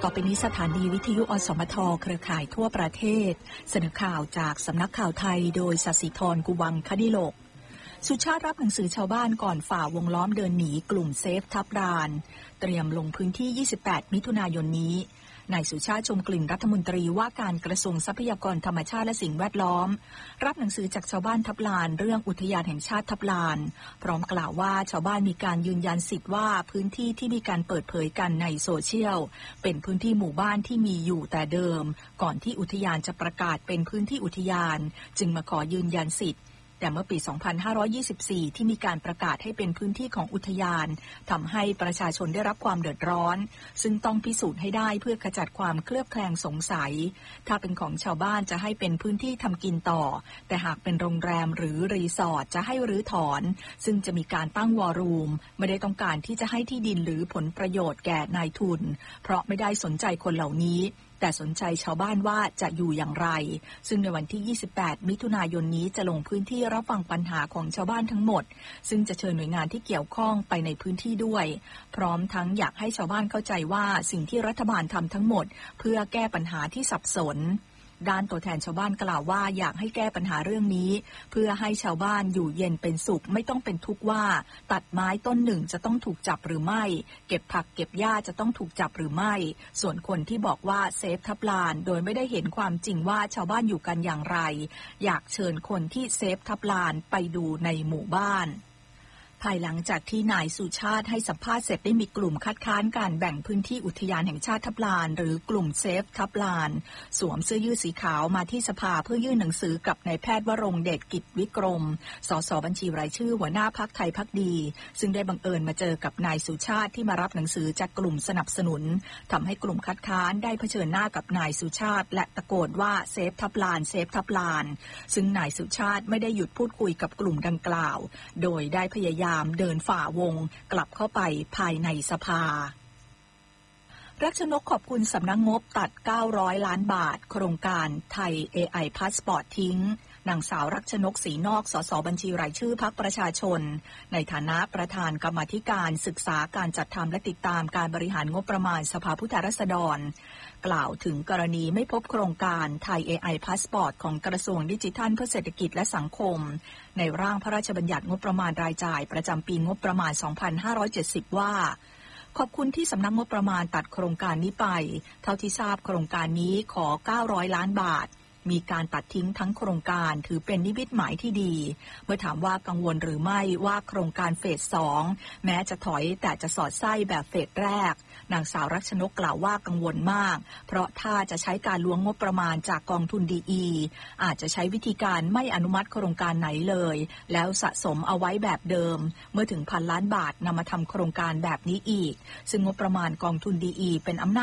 ต่อไปนี้สถานีวิทยุอสมทเครือข่ายทั่วประเทศเสนอข่าวจากสำนักข่าวไทยโดยศศิธร กุวังคดิโลกสุชาติรับหนังสือชาวบ้านก่อนฝ่าวงล้อมเดินหนีกลุ่มเซฟทับลานเตรียมลงพื้นที่ 28 มิถุนายนนี้นายสุชาติชมกลิ่นรัฐมนตรีว่าการกระทรวงทรัพยากรธรรมชาติและสิ่งแวดล้อมรับหนังสือจากชาวบ้านทับลานเรื่องอุทยานแห่งชาติทับลานพร้อมกล่าวว่าชาวบ้านมีการยืนยันสิทธิ์ว่าพื้นที่ที่มีการเปิดเผยกันในโซเชียลเป็นพื้นที่หมู่บ้านที่มีอยู่แต่เดิมก่อนที่อุทยานจะประกาศเป็นพื้นที่อุทยานจึงมาขอยืนยันสิทธิ์แต่เมื่อปี 2524 ที่มีการประกาศให้เป็นพื้นที่ของอุทยานทำให้ประชาชนได้รับความเดือดร้อนซึ่งต้องพิสูจน์ให้ได้เพื่อขจัดความเคลือบแคลงสงสัยถ้าเป็นของชาวบ้านจะให้เป็นพื้นที่ทำกินต่อแต่หากเป็นโรงแรมหรือรีสอร์ทจะให้รื้อถอนซึ่งจะมีการตั้งวอรูมไม่ได้ต้องการที่จะให้ที่ดินหรือผลประโยชน์แก่นายทุนเพราะไม่ได้สนใจคนเหล่านี้แต่สนใจชาวบ้านว่าจะอยู่อย่างไรซึ่งในวันที่ 28 มิถุนายนนี้จะลงพื้นที่รับฟังปัญหาของชาวบ้านทั้งหมดซึ่งจะเชิญหน่วยงานที่เกี่ยวข้องไปในพื้นที่ด้วยพร้อมทั้งอยากให้ชาวบ้านเข้าใจว่าสิ่งที่รัฐบาลทำทั้งหมดเพื่อแก้ปัญหาที่สับสนด้านตัวแทนชาวบ้านกล่าวว่าอยากให้แก้ปัญหาเรื่องนี้เพื่อให้ชาวบ้านอยู่เย็นเป็นสุขไม่ต้องเป็นทุกข์ว่าตัดไม้ต้นหนึ่งจะต้องถูกจับหรือไม่เก็บผักเก็บหญ้าจะต้องถูกจับหรือไม่ส่วนคนที่บอกว่าเซฟทับลานโดยไม่ได้เห็นความจริงว่าชาวบ้านอยู่กันอย่างไรอยากเชิญคนที่เซฟทับลานไปดูในหมู่บ้านภายหลังจากที่นายสุชาติให้สัมภาษณ์เสร็จได้มีกลุ่มคัดค้านการแบ่งพื้นที่อุทยานแห่งชาติทับลานหรือกลุ่มเซฟทับลานสวมเสื้อยืดสีขาวมาที่สภาเพื่อยื่นหนังสือกับนายแพทย์วรงค์เดชกิจวิกรมสสบัญชีรายชื่อหัวหน้าพรรคไทยพักดีซึ่งได้บังเอิญมาเจอกับนายสุชาติที่มารับหนังสือจากกลุ่มสนับสนุนทำให้กลุ่มคัดค้านได้เผชิญหน้ากับนายสุชาติและตะโกนว่าเซฟทับลานเซฟทับลานซึ่งนายสุชาติไม่ได้หยุดพูดคุยกับกลุ่มดังกล่าวโดยได้พยายามเดินฝ่าวงกลับเข้าไปภายในสภารัชนกขอบคุณสำนักงบตัด900ล้านบาทโครงการไทย AI พาสปอร์ตทิ้งนางสาวรัชนกศรีนอกสสบัญชีรายชื่อพรรคประชาชนในฐานะประธานกรรมาธิการศึกษาการจัดทำและติดตามการบริหารงบประมาณสภาผู้แทนราษฎรกล่าวถึงกรณีไม่พบโครงการไทย AI พาสปอร์ตของกระทรวงดิจิทัลเพื่อเศรษฐกิจและสังคมในร่างพระราชบัญญัติงบประมาณรายจ่ายประจำปีงบประมาณ 2570 ว่าขอบคุณที่สำนักงบประมาณตัดโครงการนี้ไปเท่าที่ทราบโครงการนี้ขอ900ล้านบาทมีการตัดทิ้งทั้งโครงการถือเป็นนิมิตหมายที่ดีเมื่อถามว่ากังวลหรือไม่ว่าโครงการเฟส 2แม้จะถอยแต่จะสอดไส้แบบเฟสแรกนางสาวรัชนกกล่าวว่ากังวลมากเพราะถ้าจะใช้การล้วงงบประมาณจากกองทุนดีอาจจะใช้วิธีการไม่อนุมัติโครงการไหนเลยแล้วสะสมเอาไว้แบบเดิมเมื่อถึง1,000 ล้านบาทนำมาทำโครงการแบบนี้อีกซึ่งงบประมาณกองทุนดีเป็นอำนาจ